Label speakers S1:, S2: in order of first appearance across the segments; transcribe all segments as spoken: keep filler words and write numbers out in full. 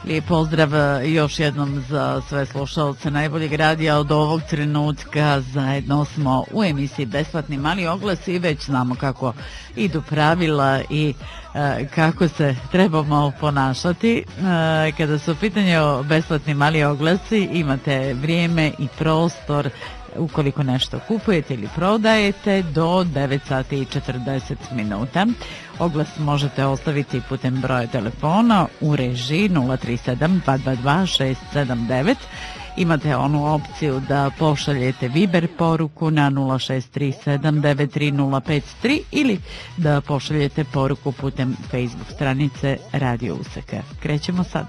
S1: Lijep pozdrav još jednom za sve slušalce najboljeg radija od ovog trenutka. Zajedno smo u emisiji Besplatni mali oglas i već znamo kako idu pravila i e, kako se trebamo ponašati. E, kada su u pitanju besplatni mali oglasi, imate vrijeme i prostor ukoliko nešto kupujete ili prodajete do devet sati i četrdeset minuta. Oglas možete ostaviti putem broja telefona u režiji nula tri sedam dva dva dva šest sedam devet. Imate onu opciju da pošaljete Viber poruku na nula šest tri sedam devet tri nula pet tri ili da pošaljete poruku putem Facebook stranice Radio Useka. Krećemo sad.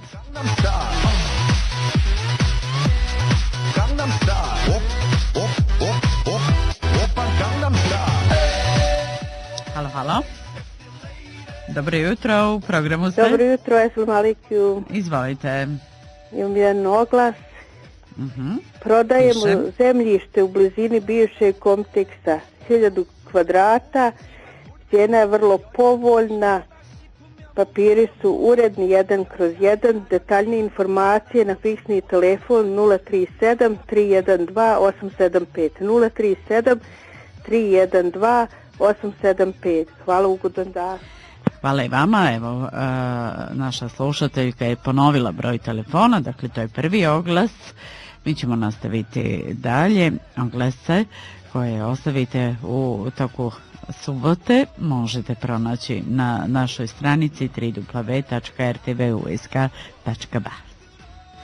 S1: Halo, halo. Dobro jutro, u programu ste.
S2: Dobro jutro, Assalamu alaikum.
S1: Izvolite.
S2: Imam jedan oglas.
S1: Uh-huh.
S2: Prodajemo
S1: Piše.
S2: zemljište u blizini bivšeg kompleksa, hiljadu kvadrata, cijena je vrlo povoljna, papiri su uredni jedan kroz jedan, detaljnije informacije na fiksni telefon nula tri sedam tri jedan dva osam sedam pet, nula tri sedam tri jedan dva osam sedam pet. Hvala, ugodan dan.
S1: Hvala i vama. Evo, uh, naša slušateljka je ponovila broj telefona, dakle to je prvi oglas. Mi ćemo nastaviti dalje. Oglase koje ostavite u toku subote možete pronaći na našoj stranici w w w tačka r t v u s k tačka b a.